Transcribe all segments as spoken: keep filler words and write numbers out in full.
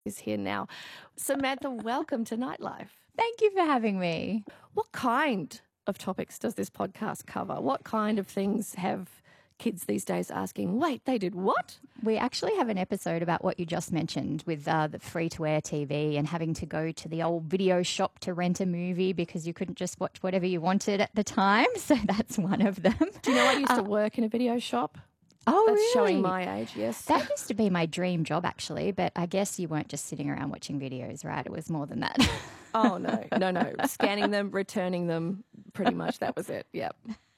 is here now. Samantha, welcome to Nightlife. Thank you for having me. What kind of topics does this podcast cover? What kind of things have kids these days asking, wait, they did what? We actually have an episode about what you just mentioned with uh, the free-to-air T V and having to go to the old video shop to rent a movie because you couldn't just watch whatever you wanted at the time. So that's one of them. Do you know I used to work in a video shop? Oh, That's really? showing my age, yes. That used to be my dream job, actually, but I guess you weren't just sitting around watching videos, right? It was more than that. Oh, no, no, no. Scanning them, returning them, pretty much that was it, yep.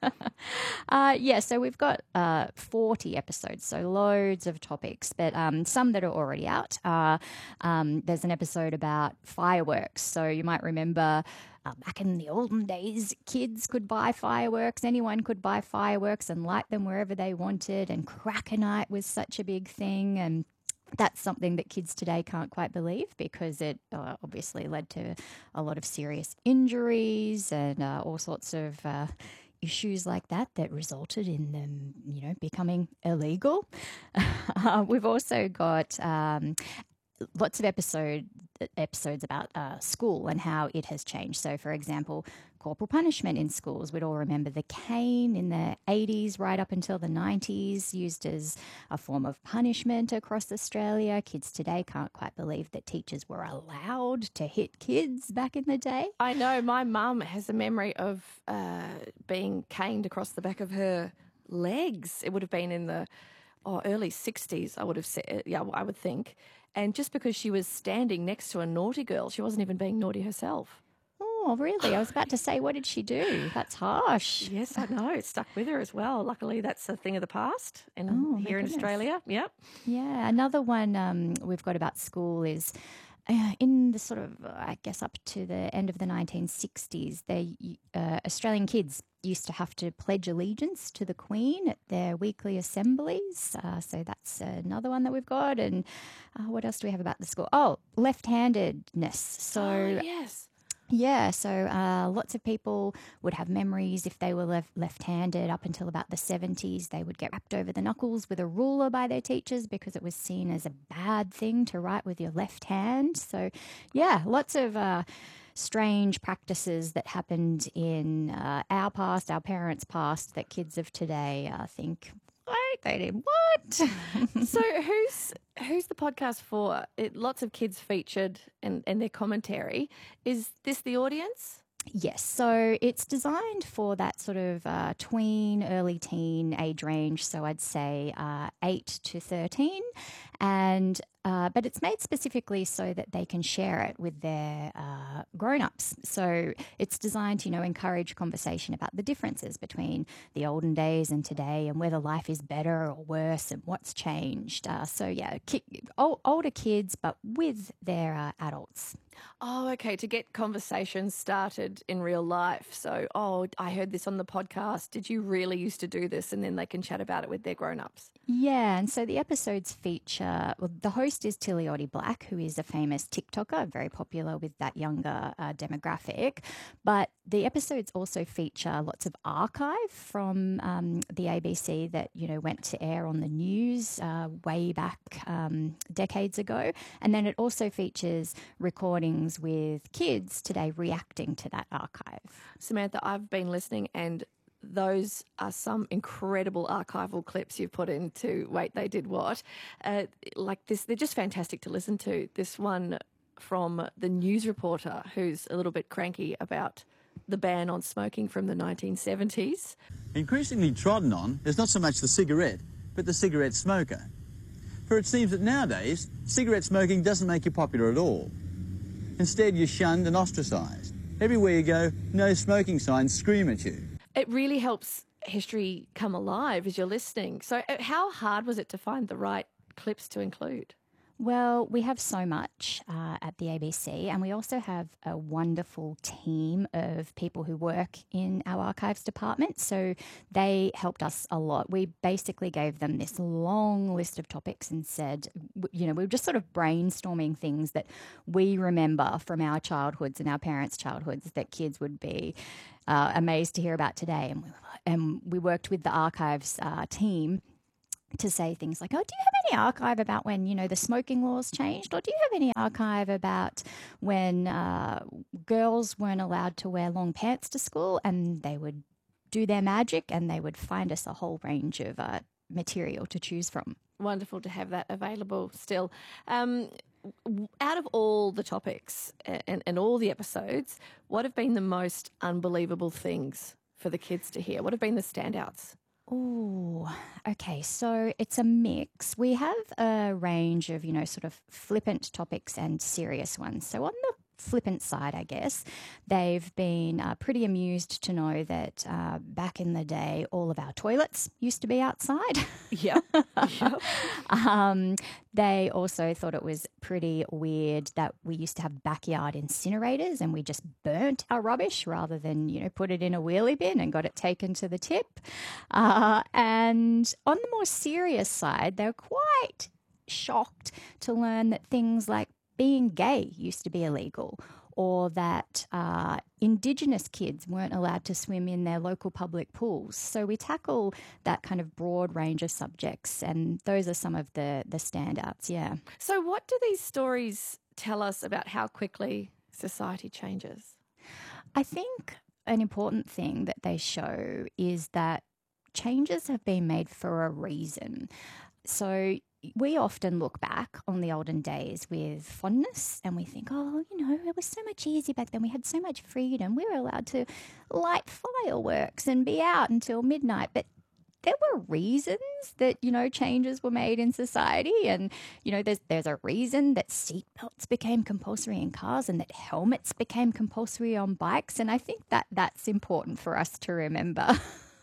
Uh, yeah, so we've got uh, forty episodes, so loads of topics, but um, some that are already out. Uh, um, there's an episode about fireworks, so you might remember uh, back in the olden days, kids could buy fireworks. Anyone could buy fireworks and light them wherever they wanted, and Cracker Night was such a big thing, and that's something that kids today can't quite believe because it uh, obviously led to a lot of serious injuries and uh, all sorts of uh, issues like that that resulted in them, you know, becoming illegal. uh, we've also got um, lots of episode episodes about uh, school and how it has changed. So, for example, corporal punishment in schools. We'd all remember the cane in the eighties right up until the nineties, used as a form of punishment across Australia. Kids today can't quite believe that teachers were allowed to hit kids back in the day. I know my mum has a memory of uh, being caned across the back of her legs. It would have been in the oh, early sixties, I would have said, yeah, I would think. And just because she was standing next to a naughty girl, she wasn't even being naughty herself. Oh, really? I was about to say, what did she do? That's harsh. Yes, I know. It stuck with her as well. Luckily, that's a thing of the past and Oh, my here in goodness. Australia. Yep. Yeah, another one um, we've got about school is uh, in the sort of, uh, I guess, up to the end of the nineteen sixties, they, uh, Australian kids used to have to pledge allegiance to the Queen at their weekly assemblies. Uh, so that's another one that we've got. And uh, what else do we have about the school? Oh, left-handedness. So Oh, yes. yeah, so uh, lots of people would have memories if they were left, left-handed up until about the seventies. They would get rapped over the knuckles with a ruler by their teachers because it was seen as a bad thing to write with your left hand. So, yeah, lots of uh, strange practices that happened in uh, our past, our parents' past, that kids of today uh, think, wait, they did what? So who's who's the podcast for? It, lots of kids featured and, and their commentary. Is this the audience? Yes, so it's designed for that sort of uh, tween, early teen age range. So I'd say uh, eight to thirteen, and uh, but it's made specifically so that they can share it with their uh, grown-ups. So it's designed to, you know, encourage conversation about the differences between the olden days and today, and whether life is better or worse, and what's changed. Uh, so yeah, ki- o- older kids, but with their uh, adults. Oh, okay, to get conversations started in real life. So, oh, I heard this on the podcast. Did you really used to do this? And then they can chat about it with their grown-ups. Yeah, and so the episodes feature, well, the host is Tiliotti Black, who is a famous TikToker, very popular with that younger uh, demographic. But the episodes also feature lots of archive from um, the A B C that, you know, went to air on the news uh, way back um, decades ago. And then it also features recordings with kids today reacting to that archive. Samantha, I've been listening and those are some incredible archival clips you've put into Wait, They Did What. Uh, like this, they're just fantastic to listen to. This one from the news reporter who's a little bit cranky about the ban on smoking from the nineteen seventies. Increasingly trodden on is not so much the cigarette, but the cigarette smoker. For it seems that nowadays, cigarette smoking doesn't make you popular at all. Instead, you're shunned and ostracised. Everywhere you go, no smoking signs scream at you. It really helps history come alive as you're listening. So uh, how hard was it to find the right clips to include? Well, we have so much uh, at the A B C, and we also have a wonderful team of people who work in our archives department. So they helped us a lot. We basically gave them this long list of topics and said, you know, we were just sort of brainstorming things that we remember from our childhoods and our parents' childhoods that kids would be uh, amazed to hear about today. And we, and we worked with the archives uh, team to say things like, oh, do you have any archive about when, you know, the smoking laws changed? Or do you have any archive about when uh, girls weren't allowed to wear long pants to school, and they would do their magic and they would find us a whole range of uh, material to choose from. Wonderful to have that available still. Um, out of all the topics and, and all the episodes, what have been the most unbelievable things for the kids to hear? What have been the standouts? Oh, okay. So it's a mix. We have a range of, you know, sort of flippant topics and serious ones. So on the flippant side, I guess, they've been uh, pretty amused to know that uh, back in the day, all of our toilets used to be outside. Yep. Yep. um, they also thought it was pretty weird that we used to have backyard incinerators and we just burnt our rubbish rather than, you know, put it in a wheelie bin and got it taken to the tip. Uh, and on the more serious side, they were quite shocked to learn that things like being gay used to be illegal, or that uh, Indigenous kids weren't allowed to swim in their local public pools. So we tackle that kind of broad range of subjects, and those are some of the, the standouts, yeah. So what do these stories tell us about how quickly society changes? I think an important thing that they show is that changes have been made for a reason. So we often look back on the olden days with fondness and we think, oh, you know, it was so much easier back then. We had so much freedom. We were allowed to light fireworks and be out until midnight. But there were reasons that, you know, changes were made in society. And, you know, there's, there's a reason that seatbelts became compulsory in cars and that helmets became compulsory on bikes. And I think that that's important for us to remember.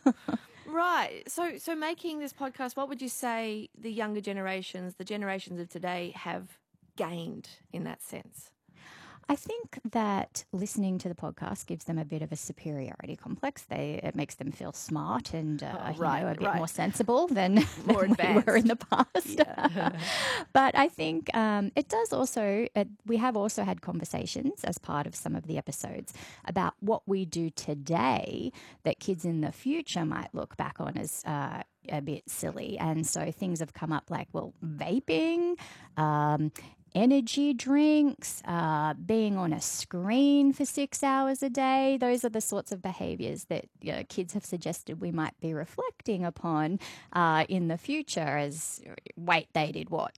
Right. So so making this podcast, what would you say the younger generations, the generations of today, have gained in that sense? I think that listening to the podcast gives them a bit of a superiority complex. They It makes them feel smart and uh, Oh, you right, know, a bit right. more sensible than, More than we were in the past. Yeah. But I think um, it does also, uh, we have also had conversations as part of some of the episodes about what we do today that kids in the future might look back on as uh, a bit silly. And so things have come up like, well, vaping, um, energy drinks, uh, being on a screen for six hours a day. Those are the sorts of behaviours that, you know, kids have suggested we might be reflecting upon uh, in the future as, wait, they did what?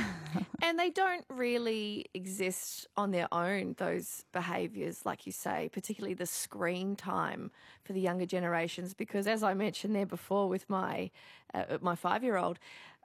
And they don't really exist on their own, those behaviours, like you say, particularly the screen time for the younger generations, because as I mentioned there before with my uh, my five-year-old,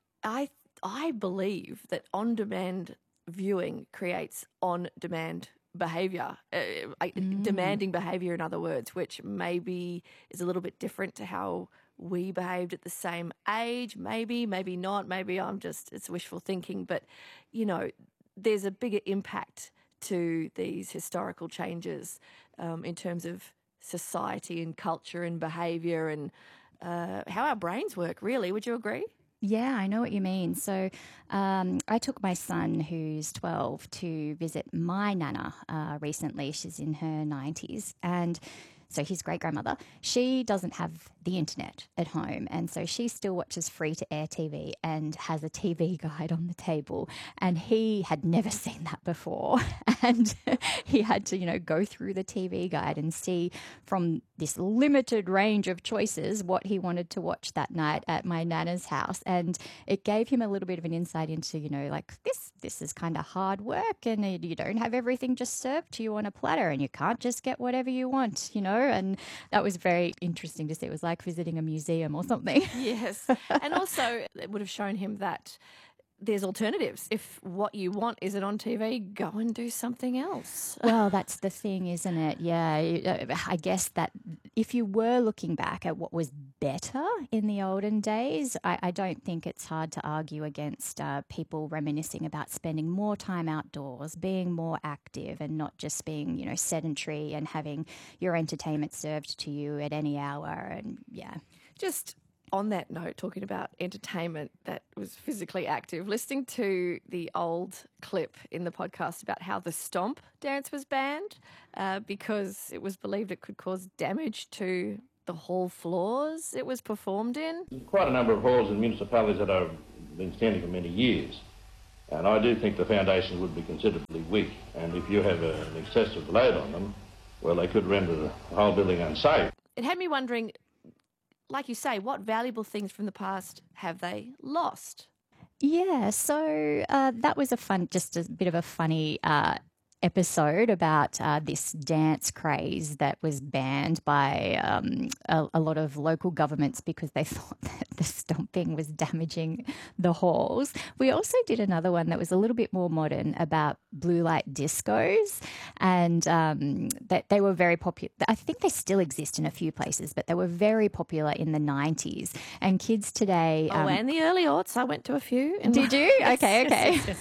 I I believe that on-demand viewing creates on-demand behaviour, uh, mm. demanding behaviour, in other words, which maybe is a little bit different to how we behaved at the same age. Maybe, maybe not. Maybe I'm just, it's wishful thinking. But, you know, there's a bigger impact to these historical changes um, in terms of society and culture and behaviour and uh, how our brains work, really. Would you agree? Yeah, I know what you mean. So um, I took my son, who's twelve, to visit my nana uh, recently. She's in her nineties. And so his great-grandmother, she doesn't have the internet at home. And so she still watches free-to-air T V and has a T V guide on the table. And he had never seen that before. And he had to, you know, go through the T V guide and see from this limited range of choices what he wanted to watch that night at my nana's house. And it gave him a little bit of an insight into, you know, like this, this is kind of hard work and you don't have everything just served to you on a platter and you can't just get whatever you want, you know. And that was very interesting to see. It was like visiting a museum or something. Yes. And also it would have shown him that there's alternatives. If what you want isn't on T V, go and do something else. Well, that's the thing, isn't it? Yeah, I guess that if you were looking back at what was better in the olden days, I, I don't think it's hard to argue against uh, people reminiscing about spending more time outdoors, being more active and not just being, you know, sedentary and having your entertainment served to you at any hour. And yeah. Just on that note, talking about entertainment that was physically active, listening to the old clip in the podcast about how the stomp dance was banned uh, because it was believed it could cause damage to the hall floors it was performed in? Quite a number of halls in municipalities that have been standing for many years. And I do think the foundations would be considerably weak. And if you have a, an excessive load on them, well, they could render the whole building unsafe. It had me wondering, like you say, what valuable things from the past have they lost? Yeah, so uh, that was a fun, just a bit of a funny uh, episode about uh, this dance craze that was banned by um, a, a lot of local governments because they thought that the stomping was damaging the halls. We also did another one that was a little bit more modern about blue light discos, and um, that they were very popular. I think they still exist in a few places, but they were very popular in the nineties. And kids today... Oh, um, and the early aughts. I went to a few. Did you? Okay, okay.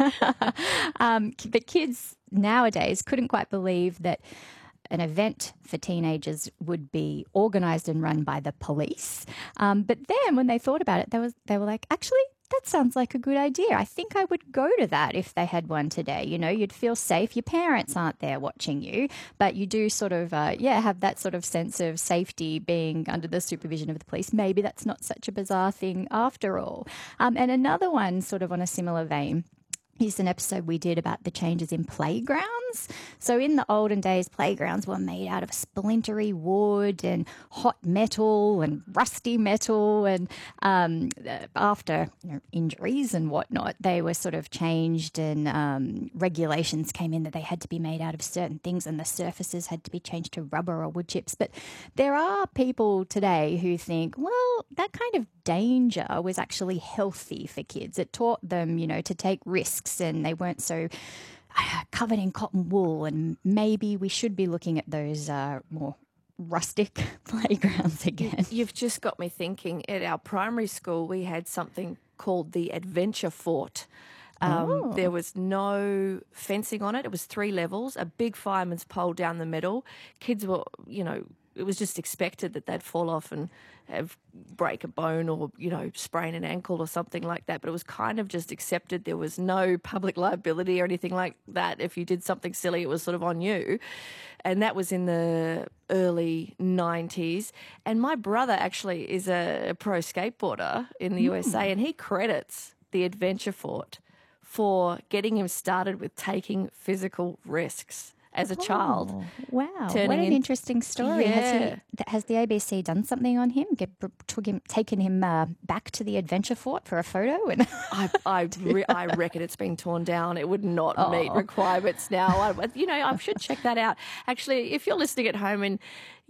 um, but kids nowadays couldn't quite believe that an event for teenagers would be organised and run by the police. Um, but then when they thought about it, they, was, they were like, actually, that sounds like a good idea. I think I would go to that if they had one today. You know, you'd feel safe. Your parents aren't there watching you, but you do sort of, uh, yeah, have that sort of sense of safety being under the supervision of the police. Maybe that's not such a bizarre thing after all. Um, and another one sort of on a similar vein, here's an episode we did about the changes in playgrounds. So in the olden days, playgrounds were made out of splintery wood and hot metal and rusty metal. And um, after you know, injuries and whatnot, they were sort of changed, and um, regulations came in that they had to be made out of certain things, and the surfaces had to be changed to rubber or wood chips. But there are people today who think, well, that kind of danger was actually healthy for kids. It taught them, you know, to take risks, and they weren't so uh, covered in cotton wool. And maybe we should be looking at those uh, more rustic playgrounds again. You've just got me thinking. At our primary school, we had something called the Adventure Fort. Um, Oh. There was no fencing on it. It was three levels, a big fireman's pole down the middle. Kids were, you know, it was just expected that they'd fall off and have break a bone or, you know, sprain an ankle or something like that. But it was kind of just accepted. There was no public liability or anything like that. If you did something silly, it was sort of on you. And that was in the early nineties. And my brother actually is a pro skateboarder in the mm. U S A, and he credits the Adventure Fort for getting him started with taking physical risks as a Oh, child. Wow, what Turning an in- interesting story. Yeah. Has, he, th- has the A B C done something on him? Get, took him, taken him uh, back to the Adventure Fort for a photo? And I I, re- I reckon it's been torn down. It would not Oh. meet requirements now. I, you know, I should check that out. Actually, if you're listening at home and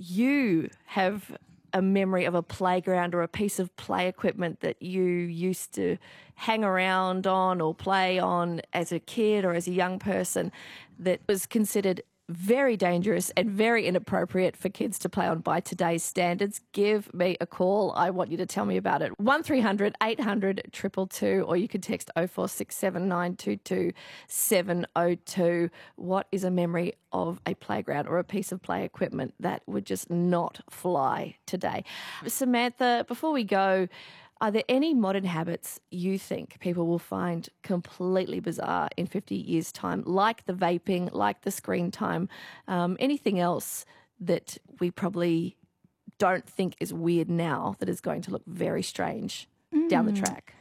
you have a memory of a playground or a piece of play equipment that you used to hang around on or play on as a kid or as a young person that was considered very dangerous and very inappropriate for kids to play on by today's standards, give me a call. I want you to tell me about it. one three hundred eight hundred two two two, or you can text oh four six seven nine two two seven oh two. What is a memory of a playground or a piece of play equipment that would just not fly today? Samantha, before we go, are there any modern habits you think people will find completely bizarre in fifty years' time, like the vaping, like the screen time, um, anything else that we probably don't think is weird now that is going to look very strange mm. down the track?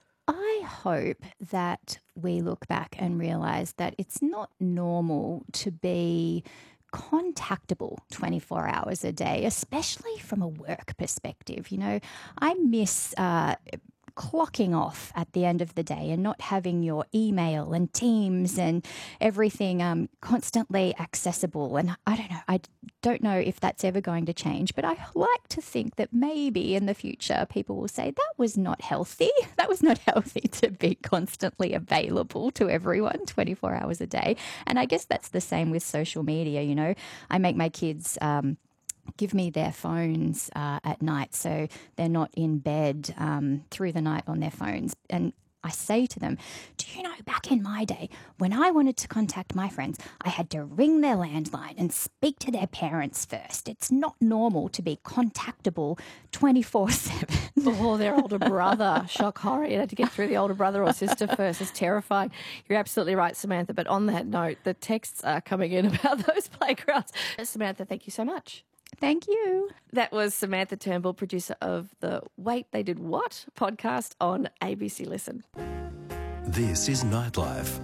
I hope that we look back and realise that it's not normal to be contactable twenty-four hours a day, especially from a work perspective. You know, I miss uh, clocking off at the end of the day and not having your email and Teams and everything um, constantly accessible. And I don't know, I don't know if that's ever going to change, but I like to think that maybe in the future people will say that was not healthy. That was not healthy to be constantly available to everyone twenty-four hours a day. And I guess that's the same with social media. You know, I make my kids um, give me their phones uh, at night so they're not in bed um, through the night on their phones. And I say to them, do you know, back in my day, when I wanted to contact my friends, I had to ring their landline and speak to their parents first. It's not normal to be contactable twenty-four seven. Oh, their older brother. Shock horror. You had to get through the older brother or sister first. It's terrifying. You're absolutely right, Samantha. But on that note, the texts are coming in about those playgrounds. Samantha, thank you so much. Thank you. That was Samantha Turnbull, producer of the Wait, They Did What podcast on A B C Listen. This is Nightlife.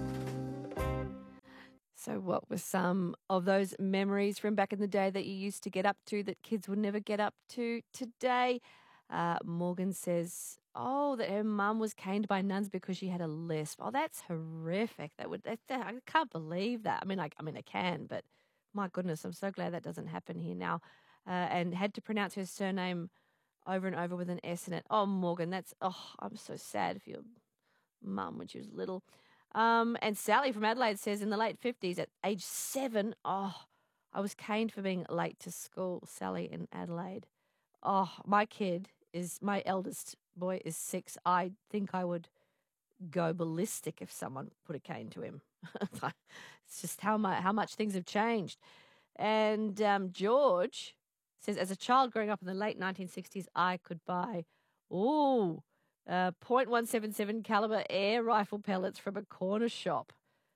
So what were some of those memories from back in the day that you used to get up to that kids would never get up to today? Uh, Morgan says, oh, that her mum was caned by nuns because she had a lisp. Oh, that's horrific. That would that, that, I can't believe that. I mean, I, I mean, I can, but my goodness, I'm so glad that doesn't happen here now. Uh, and had to pronounce her surname over and over with an S in it. Oh, Morgan, that's, oh, I'm so sad for your mum when she was little. Um, and Sally from Adelaide says, in the late fifties, at age seven, oh, I was caned for being late to school. Sally in Adelaide. Oh, my kid is, my eldest boy is six. I think I would go ballistic if someone put a cane to him. It's just how much, how much things have changed. And um, George says, as a child growing up in the late nineteen sixties, I could buy, ooh, Uh, point one seven seven caliber air rifle pellets from a corner shop.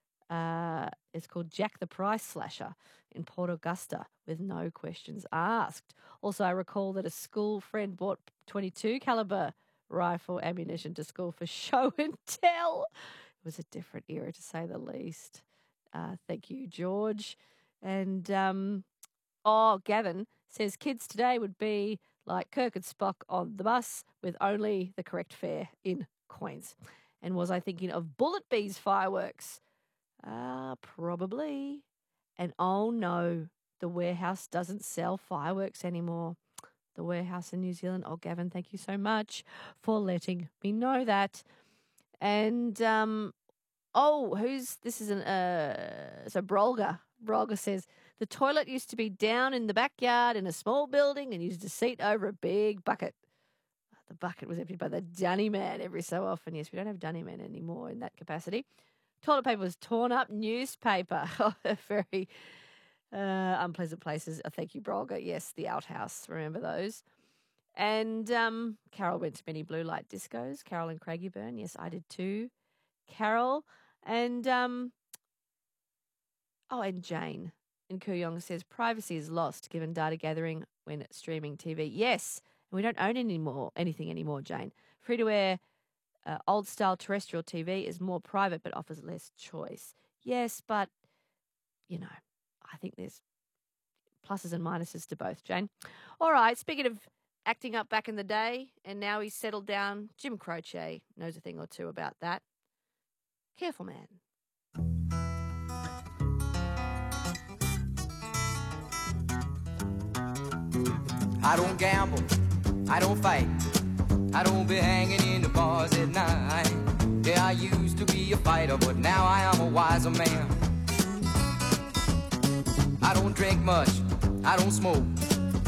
Uh, it's called Jack the Price Slasher in Port Augusta with no questions asked. Also, I recall that a school friend bought twenty-two caliber rifle ammunition to school for show and tell. It was a different era, to say the least. Uh, thank you, George. And, um, oh, Gavin says kids today would be like Kirk and Spock on the bus with only the correct fare in coins. And was I thinking of Bullet Bees fireworks? Uh, probably. And oh no, the warehouse doesn't sell fireworks anymore. The warehouse in New Zealand. Oh, Gavin, thank you so much for letting me know that. And, um, oh, who's, this is an, uh, so Brolga. Brolga says, the toilet used to be down in the backyard in a small building and used a seat over a big bucket. The bucket was emptied by the dunny man every so often. Yes, we don't have dunny men anymore in that capacity. Toilet paper was torn up newspaper. Oh, very uh, unpleasant places. Oh, thank you, Brolga. Yes, the outhouse. Remember those? And um, Carol went to many blue light discos. Carol in Craigieburn. Yes, I did too. Carol. And, um, oh, and Jane in Kooyong says, privacy is lost given data gathering when streaming T V. Yes, and we don't own any more, anything anymore, Jane. Free-to-air uh, old-style terrestrial T V is more private but offers less choice. Yes, but, you know, I think there's pluses and minuses to both, Jane. All right, speaking of acting up back in the day, and now he's settled down, Jim Croce knows a thing or two about that. Careful, man. I don't gamble, I don't fight, I don't be hanging in the bars at night. Yeah, I used to be a fighter, but now I am a wiser man. I don't drink much, I don't smoke,